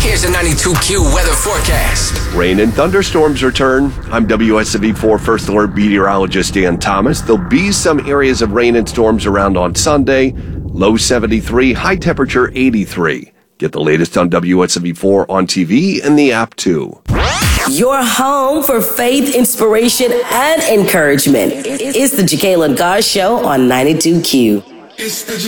Here's a 92Q weather forecast. Rain and thunderstorms return. I'm WSMV4 First Alert meteorologist Dan Thomas. There'll be some areas of rain and storms around on Sunday. Low 73, high temperature 83. Get the latest on WSMV4 on TV and the app too. Your home for faith, inspiration, and encouragement. It's the Jacqueline Goss Show on 92Q. It's the